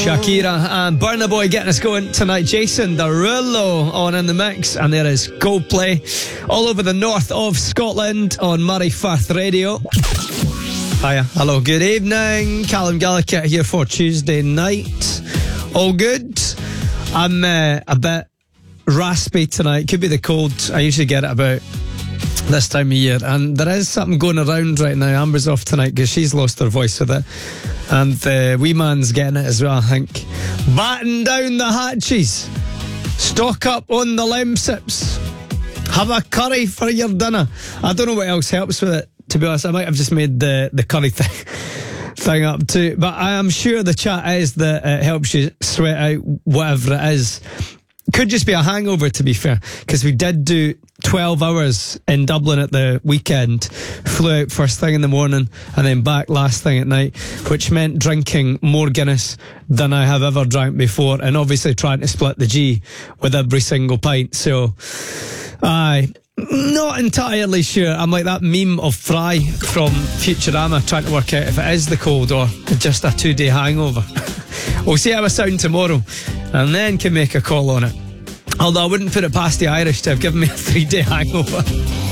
Shakira and Burna Boy getting us going tonight. Jason Derulo on in the mix, and there is Coldplay all over the north of Scotland on Murray Firth Radio. Hiya, hello, good evening. Callum Gallagher here for Tuesday night. All good. I'm a bit raspy tonight. Could be the cold. I usually get it about this time of year, and there is something going around right now. Amber's off tonight because she's lost her voice with it, and the wee man's getting it as well, I think. Batten down the hatches, stock up on the lemsips, have a curry for your dinner. I don't know what else helps with it, to be honest. I might have just made the curry thing up too, but I am sure the chat is that it helps you sweat out whatever it is. Could just be a hangover, to be fair, because we did do 12 hours in Dublin at the weekend, flew out first thing in the morning and then back last thing at night, which meant drinking more Guinness than I have ever drank before, and obviously trying to split the G with every single pint. So aye, not entirely sure. I'm like that meme of Fry from Futurama trying to work out if it is the cold or just a 2-day hangover. We'll see how I sound tomorrow and then can make a call on it. Although I wouldn't put it past the Irish to have given me a 3-day hangover.